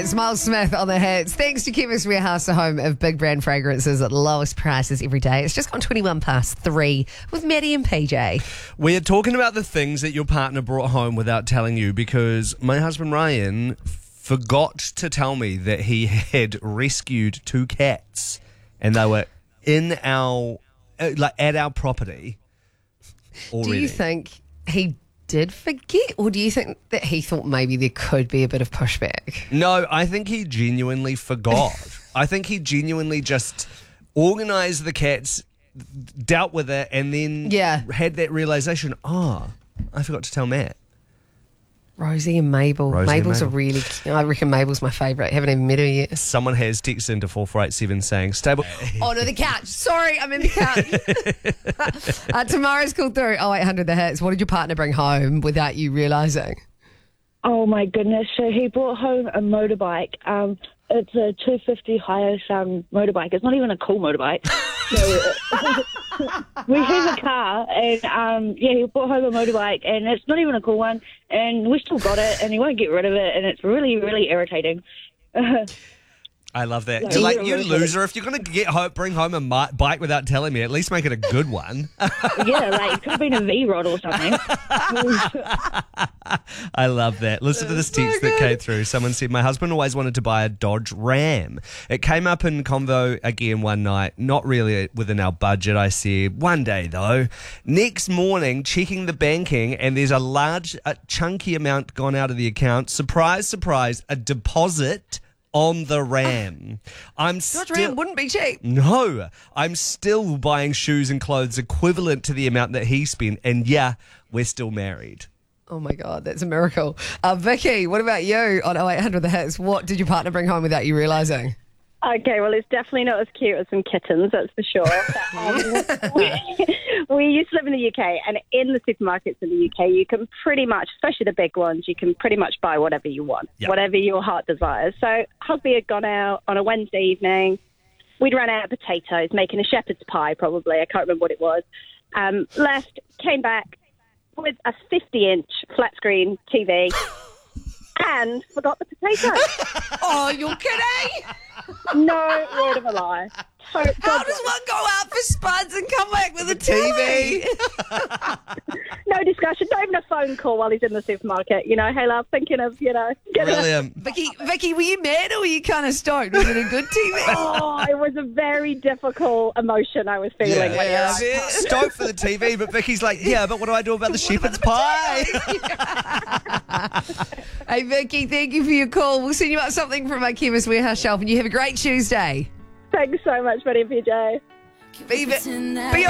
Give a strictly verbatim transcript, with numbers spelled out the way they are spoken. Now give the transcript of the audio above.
It's Miles Smith on the hits. Thanks to Chemist Warehouse, the home of big brand fragrances at the lowest prices every day. It's just gone twenty-one past three with Maddie and P J. We're talking about the things that your partner brought home without telling you, because my husband Ryan forgot to tell me that he had rescued two cats and they were in our, like at our property already. Do you think he did forget, or do you think that he thought maybe there could be a bit of pushback? No, I think he genuinely forgot. I think he genuinely just organised the cats, dealt with it, and then Yeah. had that realisation, oh, I forgot to tell Matt. Rosie and Mabel. Rosie and Mabel's Mabel. a really, I reckon Mabel's my favourite. Haven't even met her yet. Someone has texted into four four eight seven saying, stable... Oh, no, the couch. Sorry, I'm in the couch. uh, tomorrow's called through oh eight hundred the hits. What did your partner bring home without you realising? Oh my goodness! So he brought home a motorbike. Um, it's a two fifty High Sound motorbike. It's not even a cool motorbike. So we have a car, and um, yeah, he brought home a motorbike, and it's not even a cool one, and we still got it, and he won't get rid of it, and it's really, really irritating. I love that. Yeah, You're like, yeah, you really. loser. If you're going to get home, bring home a mi- bike without telling me, at least make it a good one. Yeah, like it could have been a V-Rod or something. I love that. Listen to this text that came through. Someone said, my husband always wanted to buy a Dodge Ram. It came up in convo again one night. Not really within our budget, I said. One day, though. Next morning, checking the banking, and there's a large, a chunky amount gone out of the account. Surprise, surprise, a deposit on the Ram. I'm Dodge still... Ram wouldn't be cheap. No, I'm still buying shoes and clothes equivalent to the amount that he spent. And yeah, we're still married. Oh my God, that's a miracle. Uh, Vicky, what about you on oh eight hundred the hits? What did your partner bring home without you realising? Okay, well, it's definitely not as cute as some kittens, that's for sure. But, um, we, we used to live in the U K, and in the supermarkets in the U K, you can pretty much, especially the big ones, you can pretty much buy whatever you want, Yep. whatever your heart desires. So husband had gone out on a Wednesday evening. We'd run out of potatoes, making a shepherd's pie probably. I can't remember what it was. Um, left, came back with a fifty-inch flat-screen T V and forgot the potatoes. Oh, you're kidding? No word of a lie. So, How does one go out for spuds and come back with a T V? no discussion, not even a phone call while he's in the supermarket. You know, hey love, thinking of, you know, getting a- Brilliant. Vicky, Vicky, were you mad or were you kind of stoked? Was it a good T V? Oh, it was a very difficult emotion I was feeling. when he Yeah. arrived. Stoked for the T V, but Vicky's like, yeah, but what do I do about the shepherd's pie? Hey, Vicky, thank you for your call. We'll send you out something from our Chemist Warehouse shelf, and you have a great Tuesday. Thanks so much, buddy P J. Be, be